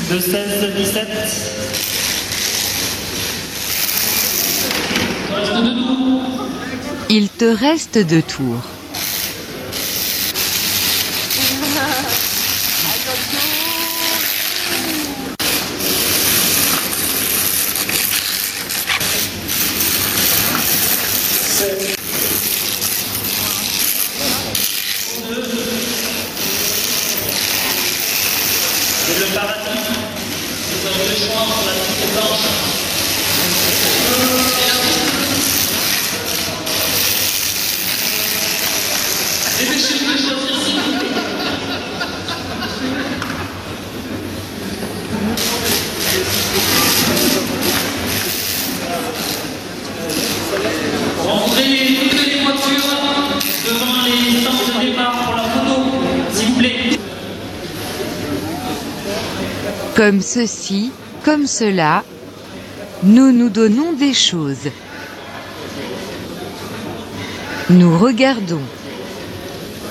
de 16-17. Il te reste 2 tours. Et le paradis, nous avons le choix entre la petite blanche. Dépêchez-vous de choisir, s'il vous plaît. Rentrez toutes les voitures devant les stands de départ pour la photo, s'il vous plaît. Comme ceci, comme cela, nous nous donnons des choses. Nous regardons.